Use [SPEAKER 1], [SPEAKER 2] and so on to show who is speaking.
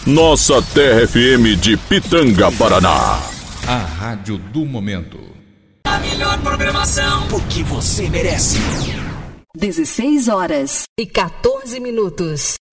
[SPEAKER 1] Nossa Terra FM de Pitanga, Paraná.
[SPEAKER 2] A rádio do momento.
[SPEAKER 3] A melhor programação, porque você merece.
[SPEAKER 4] 16 horas e 14 minutos.